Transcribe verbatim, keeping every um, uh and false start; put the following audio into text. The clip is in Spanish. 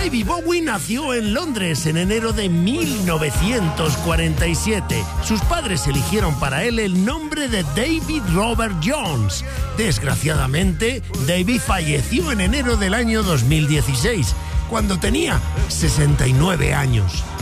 David Bowie nació en Londres en enero de mil novecientos cuarenta y siete. Sus padres eligieron para él el nombre de David Robert Jones. Desgraciadamente, David falleció en enero del año dos mil dieciséis, cuando tenía sesenta y nueve años.